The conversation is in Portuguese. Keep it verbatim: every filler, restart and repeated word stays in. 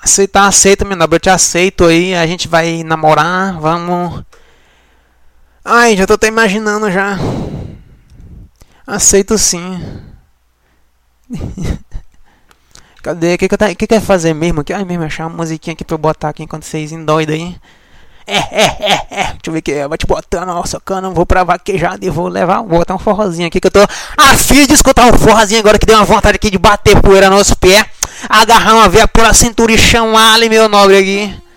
Você tá aceito, meu nobre, eu te aceito aí, a gente vai namorar, vamos... Ai, já tô até imaginando já. Aceito sim. Cadê? O que que, eu tá... que que é fazer mesmo? Ai, mesmo, achar uma musiquinha aqui pra eu botar aqui enquanto vocês endoidam aí. É, é, é, é. Deixa eu ver que eu vou te botando, ó, socando, vou pra vaquejada e vou levar, vou botar um forrozinho aqui que eu tô afim de escutar um forrozinho agora que deu uma vontade aqui de bater poeira nos pés, agarrar uma veia pela cintura e chamar ali, meu nobre aqui.